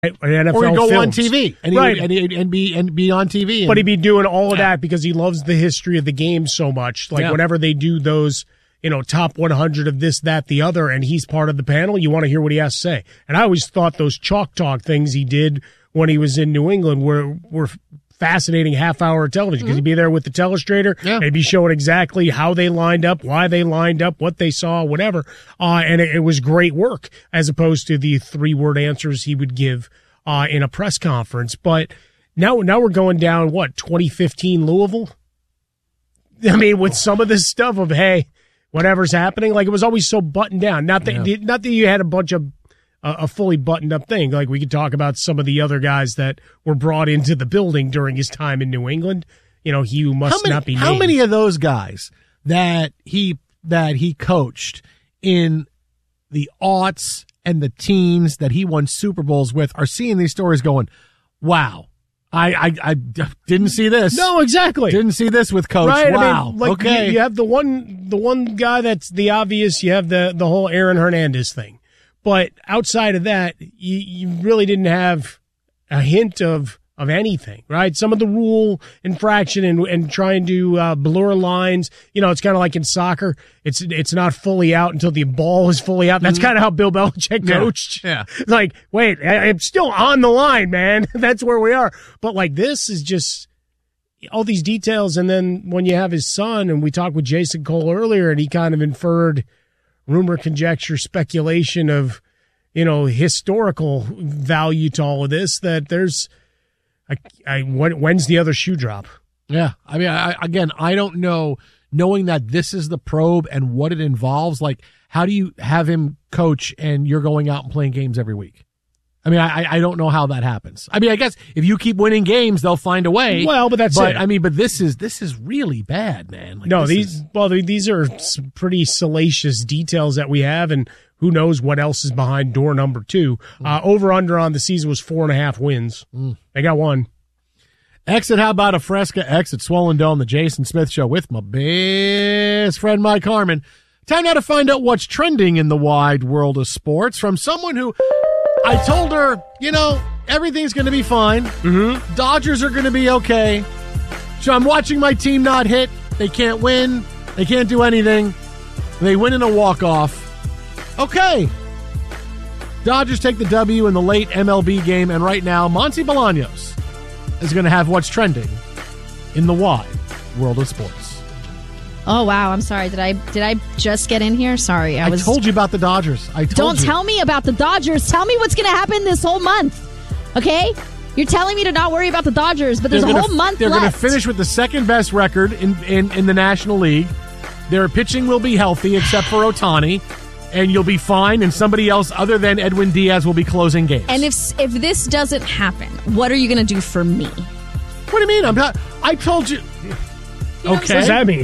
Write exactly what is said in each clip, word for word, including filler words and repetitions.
An N F L or he'd go films. on T V and, he right. would, and, he, and be and be on T V. And, but he'd be doing all of yeah. that because he loves the history of the game so much. Like yeah. whenever they do those, you know, top one hundred of this, that, the other, and he's part of the panel, you want to hear what he has to say. And I always thought those chalk talk things he did when he was in New England were were fascinating half-hour television because mm-hmm. he'd be there with the telestrator. Yeah. They'd be showing exactly how they lined up, why they lined up, what they saw, whatever. Uh, and it, it was great work as opposed to the three-word answers he would give uh, in a press conference. But now, now we're going down, what, twenty fifteen Louisville? I mean, with some of this stuff of, hey, whatever's happening, like it was always so buttoned down. Not that, yeah. not that you had a bunch of uh, a fully buttoned up thing. Like we could talk about some of the other guys that were brought into the building during his time in New England. You know, he must how many, not be named. How many of those guys that he that he coached in the aughts and the teams that he won Super Bowls with are seeing these stories going, wow. I, I, I didn't see this. No, exactly. Didn't see this with Coach. Right? Wow. I mean, like okay. You, you have the one, the one guy that's the obvious. You have the the whole Aaron Hernandez thing, but outside of that, you, you really didn't have a hint of of anything, right? Some of the rule infraction and and trying to uh, blur lines. You know, it's kind of like in soccer. It's it's not fully out until the ball is fully out. That's mm-hmm. kind of how Bill Belichick coached. Yeah. yeah. Like, wait, I, I'm still on the line, man. That's where we are. But like this is just all these details. And then when you have his son, and we talked with Jason Cole earlier, and he kind of inferred rumor, conjecture, speculation of, you know, historical value to all of this, that there's, I, I, when, when's the other shoe drop? Yeah. I mean, I, again, I don't know, knowing that this is the probe and what it involves, like, how do you have him coach and you're going out and playing games every week? I mean, I, I don't know how that happens. I mean, I guess if you keep winning games, they'll find a way. Well, but that's but, it. I mean, but this is, this is really bad, man. Like, no, these, is, well, these are some pretty salacious details that we have, and who knows what else is behind door number two. Mm. Uh, over under on the season was four and a half wins. Mm. They got one. Exit, how about a Fresca? Exit, Swollen Dome, the Jason Smith Show with my best friend, Mike Harmon. Time now to find out what's trending in the wide world of sports from someone who I told her, you know, everything's going to be fine. Mm-hmm. Dodgers are going to be okay. So I'm watching my team not hit. They can't win. They can't do anything. They win in a walk-off. Okay. Dodgers take the W in the late M L B game, and right now, Monty Bolaños is going to have what's trending in the wide world of sports. Oh, wow. I'm sorry. Did I did I just get in here? Sorry. I, I was. told you about the Dodgers. I told Don't you. tell me about the Dodgers. Tell me what's going to happen this whole month. Okay? You're telling me to not worry about the Dodgers, but there's they're a gonna, whole month they're left. They're going to finish with the second best record in, in, in the National League. Their pitching will be healthy except for Ohtani. And you'll be fine, and somebody else other than Edwin Diaz will be closing games. And if if this doesn't happen, what are you going to do for me? What do you mean? I'm not. I told you. You know okay. What does that mean?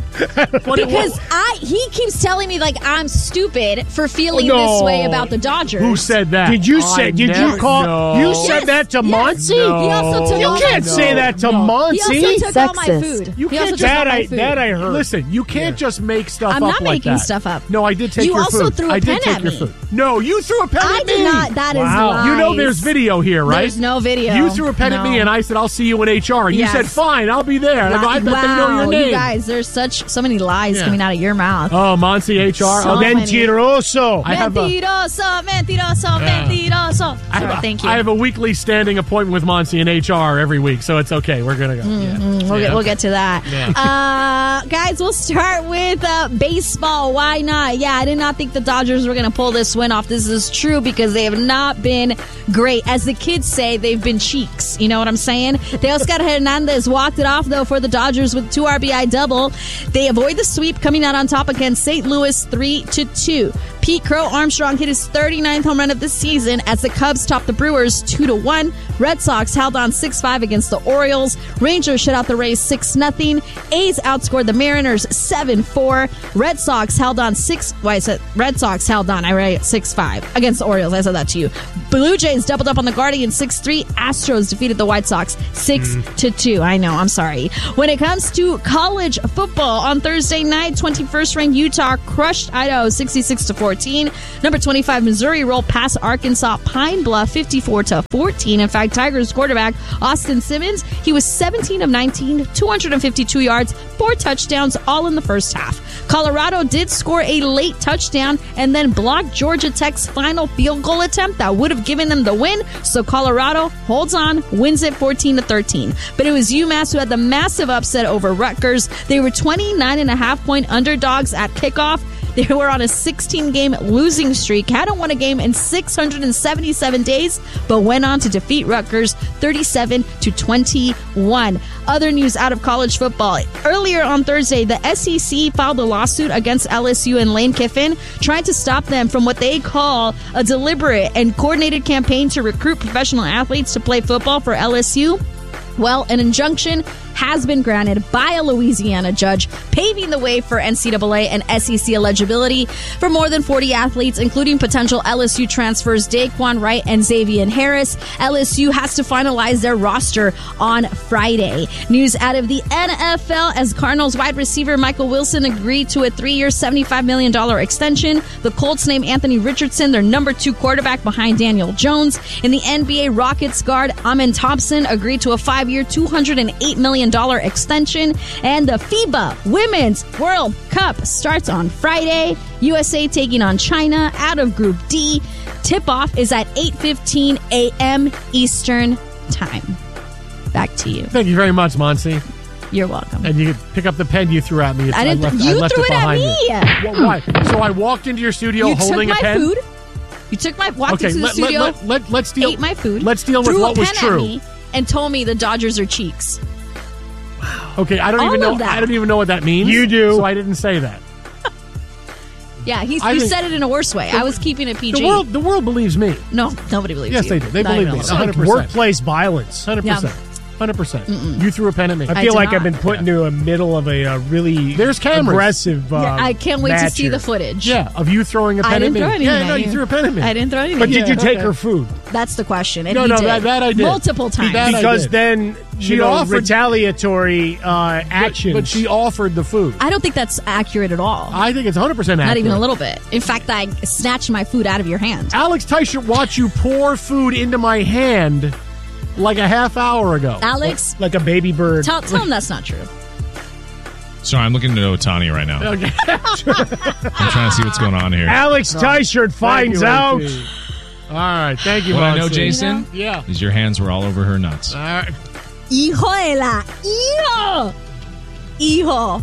Because I he keeps telling me like I'm stupid for feeling oh, no. this way about the Dodgers. Who said that? Did you say? I did never, you call? no. You said yes, that to yes. Monty? No. He also took You all can't my say food. that to No. Monty. He also took all my Sexist. food. You he can't also just- took all that my I food. that I heard. Listen, you can't Yeah. just make stuff I'm up not like making that. stuff up. No, I did take You your also food. threw a I did pen take at your me. food. No, you threw a pen I at me. did not. That is Wow. lies. You know there's video here, right? There's no video. You threw a pen at No. me, and I said, I'll see you in H R. And Yes. you said, fine, I'll be there. And I go, I bet wow, they know your name. you guys, there's such so many lies Yeah. coming out of your mouth. Oh, Monty H R. So Oh, many. Mentiroso. I have a- Mentiroso, mentiroso, mentiroso. I have, Sorry, a, thank you. I have a weekly standing appointment with Monty in H R every week, so it's okay. We're going to go. Yeah. Mm, we'll, Yeah. get, we'll get to that. Yeah. Uh, guys, we'll start with uh, baseball. Why not? Yeah, I did not think the Dodgers were going to pull this win off. This is true because they have not been great. As the kids say, they've been cheeks. You know what I'm saying? Teoscar Hernandez walked it off, though, for the Dodgers with two R B I double. They avoid the sweep, coming out on top against Saint Louis three to two. Pete Crow Armstrong hit his thirty-ninth home run of the season as the Cubs topped the Brewers two to one. Red Sox held on six five against the Orioles. Rangers shut out the Rays six nothing. A's outscored the Mariners seven four. Red Sox held on six. Why I said Red Sox held on. I read six five against the Orioles. I said that to you. Blue Jays doubled up on the Guardians six three. Astros defeated the White Sox six to two. I know. I'm sorry. When it comes to college football on Thursday night, twenty-first ranked Utah crushed Idaho sixty-six to fourteen. fourteen. Number twenty-five, Missouri rolled past Arkansas Pine Bluff fifty-four to fourteen. In fact, Tigers quarterback Austin Simmons, he was seventeen of nineteen, two hundred fifty-two yards, four touchdowns, all in the first half. Colorado did score a late touchdown and then blocked Georgia Tech's final field goal attempt that would have given them the win. So Colorado holds on, wins it fourteen to thirteen. But it was UMass who had the massive upset over Rutgers. They were twenty-nine and a half point underdogs at kickoff. They were on a sixteen-game losing streak, hadn't won a game in six hundred seventy-seven days, but went on to defeat Rutgers thirty-seven to twenty-one. Other news out of college football. Earlier on Thursday, the S E C filed a lawsuit against L S U and Lane Kiffin, trying to stop them from what they call a deliberate and coordinated campaign to recruit professional athletes to play football for L S U. Well, an injunction has been granted by a Louisiana judge, paving the way for N C double A and S E C eligibility for more than forty athletes, including potential L S U transfers Daquan Wright and Xavier Harris. L S U has to finalize their roster on Friday. News out of the N F L as Cardinals wide receiver Michael Wilson agreed to a three-year, seventy-five million dollars extension. The Colts named Anthony Richardson their number two quarterback behind Daniel Jones. In the N B A, Rockets guard Amen Thompson agreed to a five-year, two hundred eight million dollars extension. And the FIBA Women's World Cup starts on Friday. U S A taking on China out of Group D. Tip-off is at eight fifteen a.m. Eastern Time. Back to you. Thank you very much, Monsi. You're welcome. And you could pick up the pen you threw at me. It's, I didn't. I left, you I left threw it, it at behind me. You. Well, why? So I walked into your studio You holding took a my pen. food. You took my walked Okay, into the let, studio. let, let, let, let's deal. Ate my food. Let's deal with threw what a was pen true. At me and told me the Dodgers are cheeks. Okay, I don't All even of know. that. I don't even know what that means. You do. So I didn't say that. Yeah, he's, I you think- said it in a worse way. I was keeping it P G. The world, the world believes me. No, nobody believes Yes, you. they do. They Not believe even me. a It's little one like hundred percent. workplace violence. Hundred Yeah. percent. Hundred percent. You threw a pen at me. I I feel did like I've not. been put into a middle of a, uh really There's cameras. aggressive. Uh, Yeah, I can't wait to match see here. the footage. Yeah, of you throwing a pen I at didn't me. throw anything yeah, at no, you. you. threw a pen at me. I didn't throw anything. But at did you. you take okay. her food? That's the question. And No, he no, did. that- that I did. Multiple times. That I Because did. then She you know offered- retaliatory uh, actions. But she offered the food. I don't think that's accurate at all. I think it's one hundred percent Not accurate. even a little bit. In fact, I snatched my food out of your hand. Alex Teichert watched you pour food into my hand like a half hour ago. Alex, like a baby bird. tell, tell him that's not true. Sorry, I'm looking at Otani right now. Okay. I'm trying to see what's going on here. Alex Teichert finds Thank you, out. A T. All right, thank you. What I know, Monty. Jason, Yeah. is your hands were all over her nuts. All right. Hijo de la. Hijo. Hijo.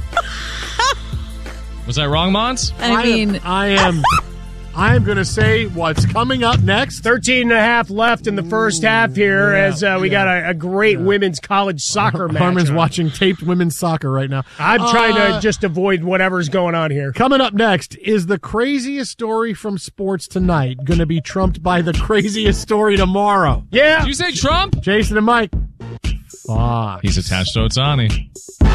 Was I wrong, Mons? I mean, am, I am. I am going to say what's coming up next. thirteen and a half left in the first half here yeah, as uh, we yeah. got a, a great women's college soccer match. Harmon's on. watching taped women's soccer right now. I'm trying Uh, to just avoid whatever's going on here. Coming up next, is the craziest story from sports tonight going to be trumped by the craziest story tomorrow? Yeah. Did you say Trump? Jason and Mike. Fox. He's attached to Otani.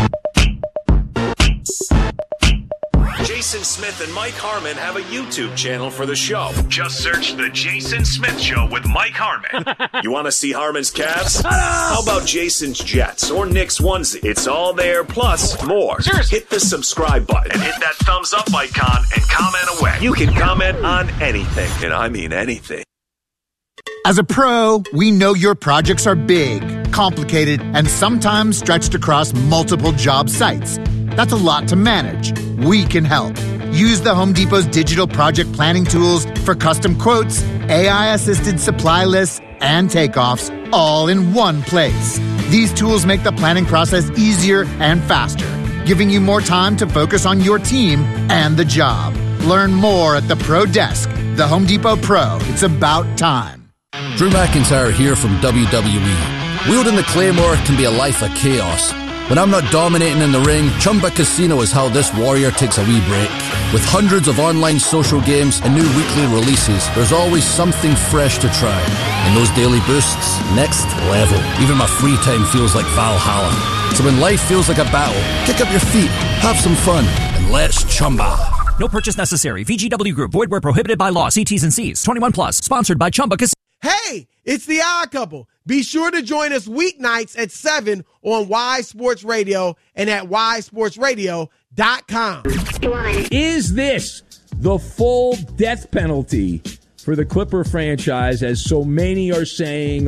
Jason Smith and Mike Harmon have a YouTube channel for the show. Just search The Jason Smith Show with Mike Harmon. You want to see Harmon's Cavs? How about Jason's Jets or Nick's onesie? It's all there, plus more. Hit the subscribe button and hit that thumbs up icon and comment away. You can comment on anything, and I mean anything. As a pro, we know your projects are big, complicated, and sometimes stretched across multiple job sites. That's a lot to manage. We can help. Use the Home Depot's digital project planning tools for custom quotes, A I-assisted supply lists, and takeoffs, all in one place. These tools make the planning process easier and faster, giving you more time to focus on your team and the job. Learn more at the Pro Desk. The Home Depot Pro. It's about time. Drew McIntyre here from W W E. Wielding the Claymore can be a life of chaos. When I'm not dominating in the ring, Chumba Casino is how this warrior takes a wee break. With hundreds of online social games and new weekly releases, there's always something fresh to try. And those daily boosts, next level. Even my free time feels like Valhalla. So when life feels like a battle, kick up your feet, have some fun, and let's Chumba. No purchase necessary. V G W Group. Void where prohibited by law. See T's and C's. twenty-one plus. Sponsored by Chumba Casino. Hey, it's the Odd Couple. Be sure to join us weeknights at seven on Y Sports Radio and at y sports radio dot com. Is this the full death penalty for the Clipper franchise, as so many are saying